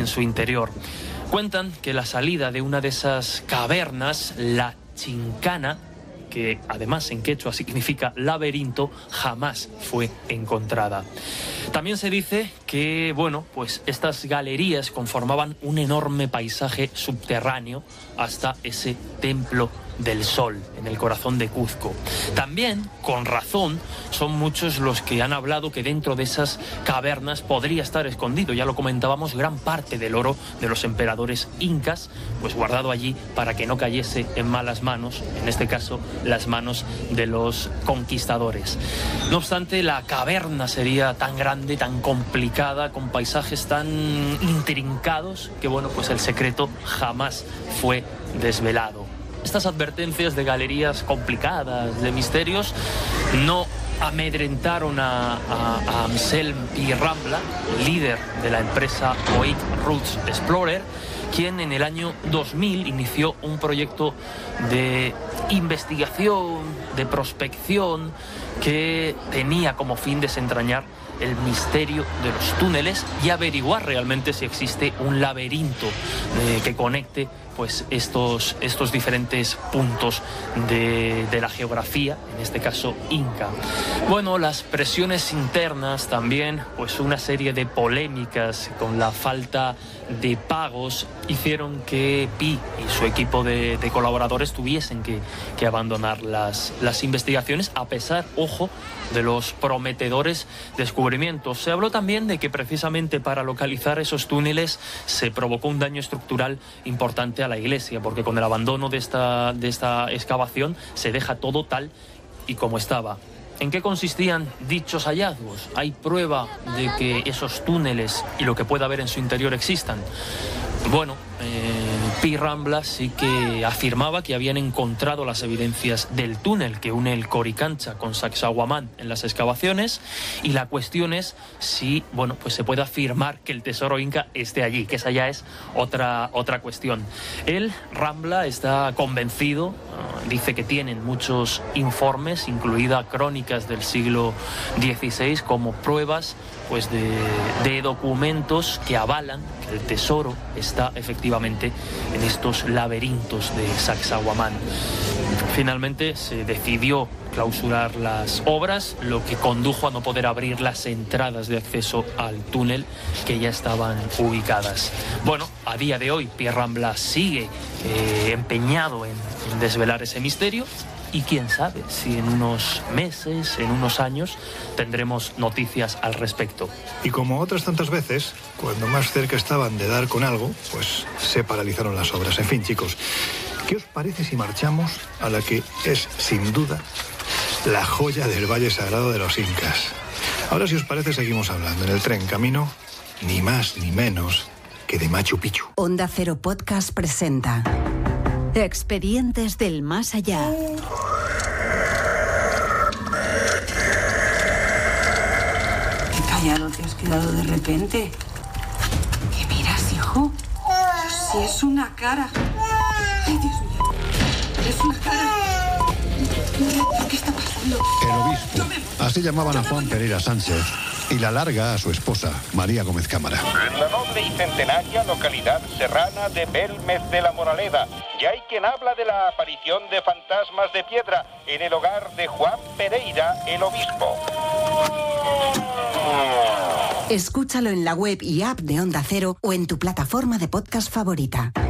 su interior. Cuentan que la salida de una de esas cavernas, la Chincana, que además en quechua significa laberinto, jamás fue encontrada. También se dice que, pues estas galerías conformaban un enorme paisaje subterráneo hasta ese templo del Sol, en el corazón de Cuzco. También, con razón, son muchos los que han hablado que dentro de esas cavernas podría estar escondido, ya lo comentábamos, gran parte del oro de los emperadores incas, pues guardado allí para que no cayese en malas manos, en este caso las manos de los conquistadores. No obstante, la caverna sería tan grande, tan complicada, con paisajes tan intrincados, que pues el secreto jamás fue desvelado. Estas advertencias de galerías complicadas, de misterios, no amedrentaron a Anselm Pi Rambla, líder de la empresa Oic Roots Explorer, quien en el año 2000 inició un proyecto de investigación, de prospección, que tenía como fin desentrañar el misterio de los túneles y averiguar realmente si existe un laberinto que conecte pues estos diferentes puntos de la geografía, en este caso inca. Las presiones internas también, pues una serie de polémicas con la falta de pagos hicieron que Pi y su equipo de colaboradores tuviesen que abandonar las investigaciones, a pesar, ojo, de los prometedores descubrimientos. Se habló también de que precisamente para localizar esos túneles se provocó un daño estructural importante a la iglesia, porque con el abandono de esta excavación se deja todo tal y como estaba. ¿En qué consistían dichos hallazgos? ¿Hay prueba de que esos túneles y lo que pueda haber en su interior existan? Pi Rambla sí que afirmaba que habían encontrado las evidencias del túnel que une el Coricancha con Sacsayhuamán en las excavaciones, y la cuestión es si pues se puede afirmar que el tesoro inca esté allí, que esa ya es otra cuestión. Él, Rambla, está convencido, dice que tienen muchos informes, incluida crónicas del siglo XVI, como pruebas pues de documentos que avalan que el tesoro está efectivamente en estos laberintos de Sacsayhuamán. Finalmente se decidió clausurar las obras, lo que condujo a no poder abrir las entradas de acceso al túnel que ya estaban ubicadas. A día de hoy Pi Rambla sigue empeñado en desvelar ese misterio, y quién sabe si en unos meses, en unos años, tendremos noticias al respecto. Y como otras tantas veces, cuando más cerca estaban de dar con algo, pues se paralizaron las obras. En fin, chicos, ¿qué os parece si marchamos a la que es, sin duda, la joya del Valle Sagrado de los Incas? Ahora, si os parece, seguimos hablando en el tren camino, ni más ni menos que de Machu Picchu. Onda Cero Podcast presenta Expedientes del Más Allá. Qué callado te has quedado de repente. ¿Qué miras, hijo? Si es una cara. Ay, Dios mío. Es una cara. ¿Qué está pasando? El obispo. Así llamaban a Juan Pereira Sánchez. Y la larga a su esposa, María Gómez Cámara. En la noble y centenaria localidad serrana de Belmez de la Moraleda, ya hay quien habla de la aparición de fantasmas de piedra en el hogar de Juan Pereira, el obispo. Escúchalo en la web y app de Onda Cero o en tu plataforma de podcast favorita.